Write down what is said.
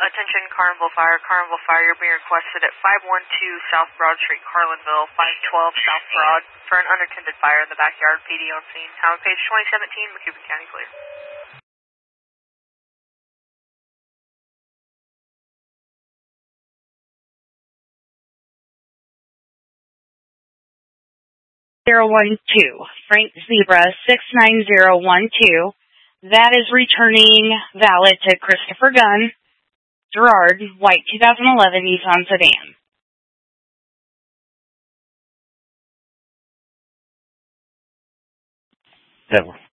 Attention Carnival Fire, you're being requested at 512 South Broad Street, Carlinville, 512 South Broad for an unattended fire in the backyard. PD on scene. Time of page 2017, Macoupin County clear. Frank Zebra 69012. That is returning valid to Christopher Gunn, Gerard, white 2011 Nissan sedan. That